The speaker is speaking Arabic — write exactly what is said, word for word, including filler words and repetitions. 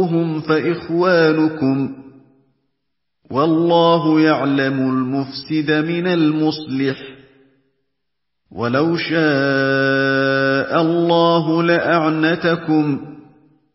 هم فإخوانكم والله يعلم المفسد من المصلح ولو شاء الله لأعنتكم